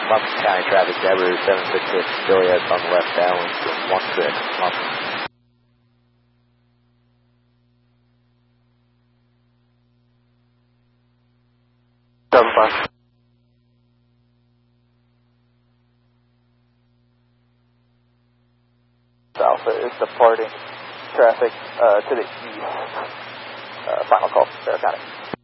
Buncombe County traffic, Deborah 766 Juliet on the left downwind, 16. Alpha is departing traffic to the east. Final call, Sarah County.